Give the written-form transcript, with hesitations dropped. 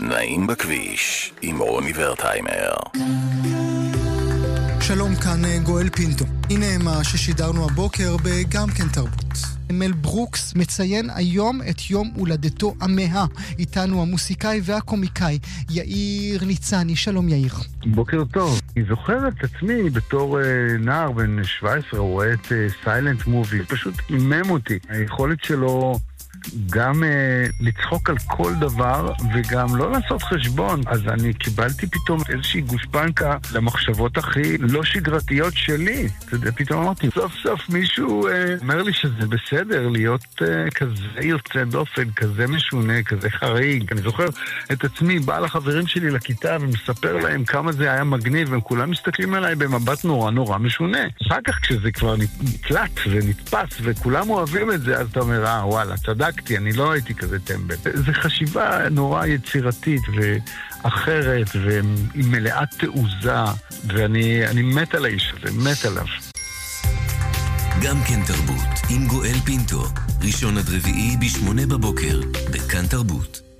נעים בכביש עם רוני ורטהיימר. שלום, כאן גואל פינטו. הנה מה ששידרנו הבוקר בגם כן תרבות. מל ברוקס מציין היום את יום הולדתו המאה. איתנו המוסיקאי והקומיקאי יאיר ניצני. שלום יאיר. בוקר טוב. אני זוכר את עצמי בתור נער בן 17, רואה את סיילנט מובי. פשוט אימם אותי. היכולת שלו גם לצחוק על כל דבר וגם לא לעשות חשבון. אז אני קיבלתי פתאום איזושהי גושפנקה למחשבות הכי לא שגרתיות שלי. פתאום אמרתי, סוף סוף מישהו אומר לי שזה בסדר להיות כזה יוצא דופן, כזה משונה, כזה חריג. אני זוכר את עצמי בא לחברים שלי לכיתה ומספר להם כמה זה היה מגניב, והם כולם מסתכלים עליי במבט נורא נורא משונה. אחר כך כשזה כבר נתלט ונתפס וכולם אוהבים את זה, אז אתה אומר, וואלה, צדקתי, אני לא הייתי כזה טמבל. זו חשיבה נורא יצירתית ואחרת ועם מלאת תעוזה, ואני מת על האיש הזה, מת עליו. גם כן תרבות עם גואל פינטו, ראשון עד רביעי ב8 בבוקר בכאן תרבות.